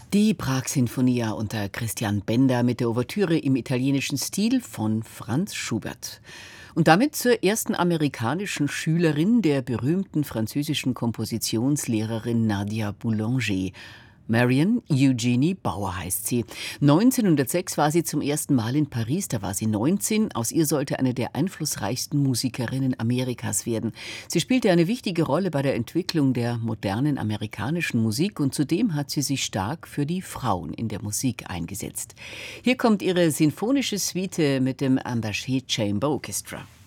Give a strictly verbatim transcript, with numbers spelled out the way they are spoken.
Die Prag-Sinfonia unter Christian Benda mit der Ouvertüre im italienischen Stil von Franz Schubert. Und damit zur ersten amerikanischen Schülerin der berühmten französischen Kompositionslehrerin Nadia Boulanger. Marion Eugenie Bauer heißt sie. neunzehnhundertsechs war sie zum ersten Mal in Paris, da war sie neunzehn. Aus ihr sollte eine der einflussreichsten Musikerinnen Amerikas werden. Sie spielte eine wichtige Rolle bei der Entwicklung der modernen amerikanischen Musik und zudem hat sie sich stark für die Frauen in der Musik eingesetzt. Hier kommt ihre sinfonische Suite mit dem Ambaché Chamber Orchestra.